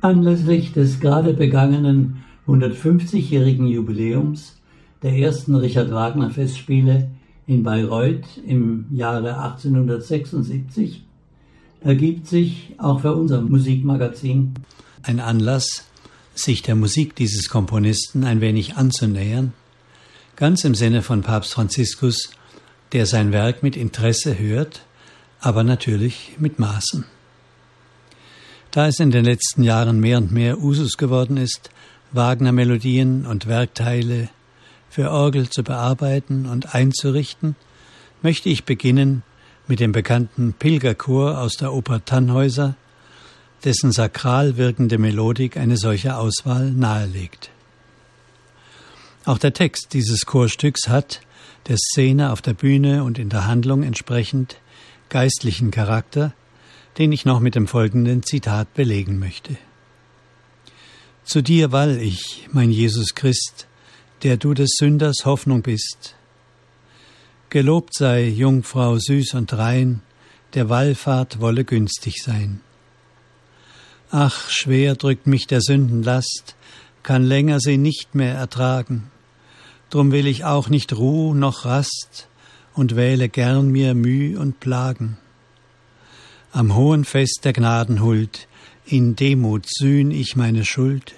Anlässlich des gerade begangenen 150-jährigen Jubiläums der ersten Richard-Wagner-Festspiele in Bayreuth im Jahre 1876 ergibt sich auch für unser Musikmagazin ein Anlass, sich der Musik dieses Komponisten ein wenig anzunähern, ganz im Sinne von Papst Franziskus, der sein Werk mit Interesse hört, aber natürlich mit Maßen. Da es in den letzten Jahren mehr und mehr Usus geworden ist, Wagner-Melodien und Werkteile für Orgel zu bearbeiten und einzurichten, möchte ich beginnen mit dem bekannten Pilgerchor aus der Oper Tannhäuser, dessen sakral wirkende Melodik eine solche Auswahl nahelegt. Auch der Text dieses Chorstücks hat, der Szene auf der Bühne und in der Handlung entsprechend, geistlichen Charakter, den ich noch mit dem folgenden Zitat belegen möchte. Zu dir wall ich, mein Jesus Christ, der du des Sünders Hoffnung bist. Gelobt sei Jungfrau süß und rein, der Wallfahrt wolle günstig sein. Ach, schwer drückt mich der Sünden Last, kann länger sie nicht mehr ertragen. Drum will ich auch nicht Ruh noch Rast und wähle gern mir Müh und Plagen. Am hohen Fest der Gnadenhuld, in Demut sühn ich meine Schuld.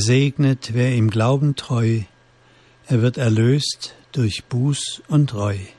Gesegnet, wer im Glauben treu, er wird erlöst durch Buß und Reu.